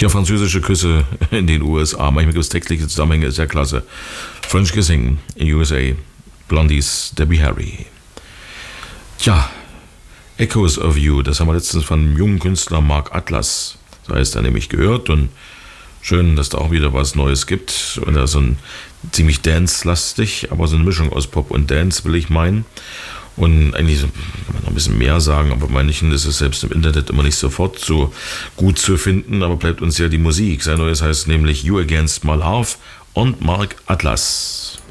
Ja, französische Küsse in den USA. Manchmal gibt es textliche Zusammenhänge, ist ja klasse. French Kissing in USA. Blondies, Debbie Harry. Tja, Echoes of You, das haben wir letztens von einem jungen Künstler Mark Atlas, so heißt er nämlich, gehört. Und schön, dass da auch wieder was Neues gibt. Und er ist so ein ziemlich dance-lastig, aber so eine Mischung aus Pop und Dance, will ich meinen. Und eigentlich kann man noch ein bisschen mehr sagen, aber bei manchen ist es selbst im Internet immer nicht sofort so gut zu finden, aber bleibt uns ja die Musik. Sein Neues heißt nämlich You Against My Love und Mark Atlas.